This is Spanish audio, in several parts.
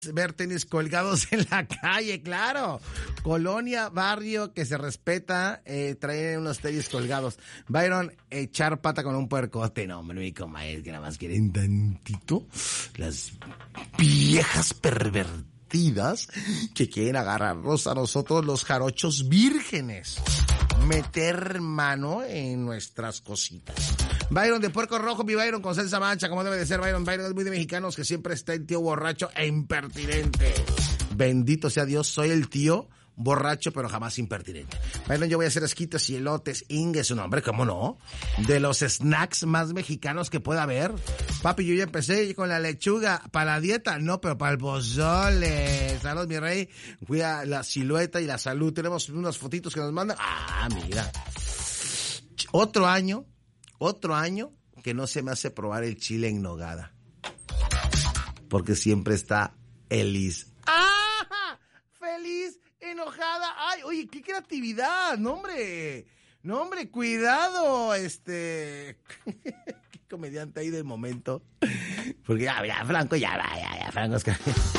ver tenis colgados en la calle, claro. Colonia, barrio que se respeta, traen unos tenis colgados. Byron, echar pata con un puercote. No, hombre, mi comadre, que nada más quieren tantito. Las viejas pervertidas que quieren agarrarnos a nosotros los jarochos vírgenes. Meter mano en nuestras cositas. Byron de Puerco Rojo, mi Byron con salsa mancha, como debe de ser. Byron es muy de mexicanos, que siempre está el tío borracho e impertinente. Bendito sea Dios, soy el tío borracho, pero jamás impertinente. Byron, yo voy a hacer esquites y elotes. Inge, su nombre, ¿cómo no? De los snacks más mexicanos que pueda haber. Papi, yo ya empecé con la lechuga. ¿Para la dieta? No, pero para el pozole. Saludos, mi rey. Cuida la silueta y la salud. Tenemos unas fotitos que nos mandan. Ah, mira. Otro año que no se me hace probar el chile en nogada. Porque siempre está Elis. ¡Ah! ¡Feliz! Enojada. ¡Ay, oye, qué creatividad! ¡No, hombre! ¡No, hombre! ¡Cuidado! Qué comediante ahí del momento. Porque ya, Franco, Franco es que...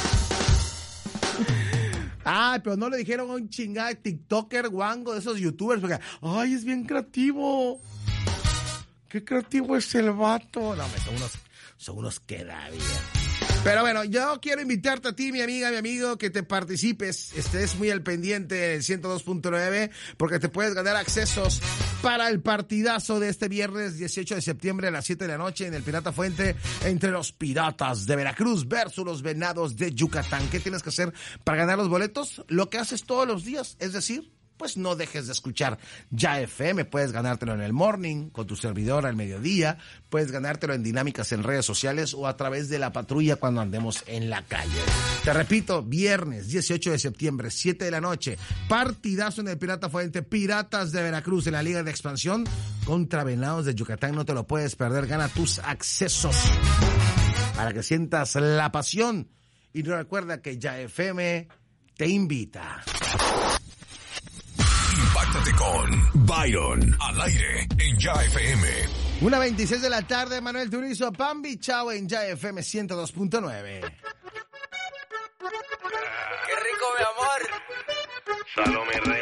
Ay, pero no le dijeron a un chingada TikToker guango de esos youtubers, porque, ay, es bien creativo. Qué creativo es el vato. No, son unos que da bien. Pero bueno, yo quiero invitarte a ti, mi amiga, mi amigo, que te participes, estés muy al pendiente del 102.9, porque te puedes ganar accesos para el partidazo de este viernes 18 de septiembre a las 7 de la noche en el Pirata Fuente, entre los Piratas de Veracruz versus los Venados de Yucatán. ¿Qué tienes que hacer para ganar los boletos? Lo que haces todos los días, es decir, pues no dejes de escuchar Ya FM. Puedes ganártelo en el morning, con tu servidor al mediodía. Puedes ganártelo en dinámicas en redes sociales o a través de la patrulla cuando andemos en la calle. Te repito, viernes 18 de septiembre, 7 de la noche. Partidazo en el Pirata Fuente. Piratas de Veracruz en la Liga de Expansión contra Venados de Yucatán. No te lo puedes perder. Gana tus accesos para que sientas la pasión. Y recuerda que Ya FM te invita. Impáctate con Byron al aire en Ya FM. 1:26 de la tarde, Manuel Turizo, Pambi, chao en Ya FM 102.9. ¡Qué rico, mi amor! Salome Rey.